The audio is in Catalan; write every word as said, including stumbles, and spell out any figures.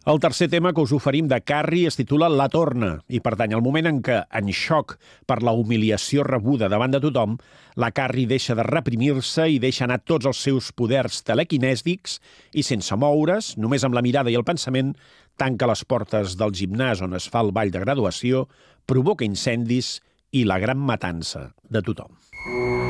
El tercer tema que us oferim de Carrie es titula La Torna i pertany al moment en què, en xoc per la humiliació rebuda davant de tothom, la Carrie deixa de reprimir-se i deixa anar tots els seus poders telequinèsics i, sense moure's, només amb la mirada i el pensament, tanca les portes del gimnàs on es fa el ball de graduació, provoca incendis i la gran matança de tothom.